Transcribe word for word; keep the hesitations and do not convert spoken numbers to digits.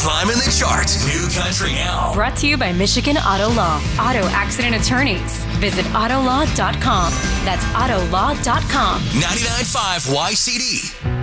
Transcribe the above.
climbing the chart. New Country Now. Brought to you by Michigan Auto Law. Auto accident attorneys. Visit auto law dot com. That's auto law dot com. ninety-nine point five Y C D.